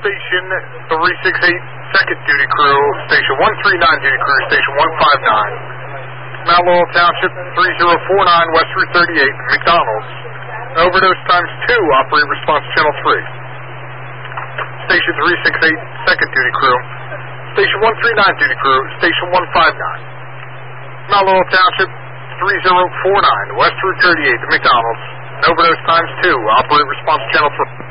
Station 368, second duty crew, Station 139 duty crew, Station 159. Mount Laurel Township 3049, West Route 38, McDonald's. Overdose times 2, operate response channel 3. Station 368, second duty crew, Station 139 duty crew, Station 159. Mount Laurel Township 3049, West Route 38, McDonald's. Overdose times 2, operate response channel 3.